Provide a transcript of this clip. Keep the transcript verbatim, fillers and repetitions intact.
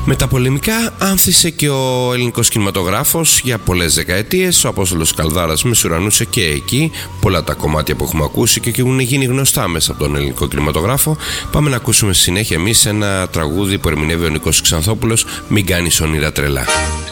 Με τα πολεμικά άνθησε και ο ελληνικός κινηματογράφος για πολλές δεκαετίες. Ο Απόστολος Καλδάρας μεσουρανούσε και εκεί. Πολλά τα κομμάτια που έχουμε ακούσει και έχουν γίνει γνωστά μέσα από τον ελληνικό κινηματογράφο. Πάμε να ακούσουμε στη συνέχεια εμείς ένα τραγούδι που ερμηνεύει ο Νίκος Ξανθόπουλος, «Μην κάνεις όνειρα τρελά».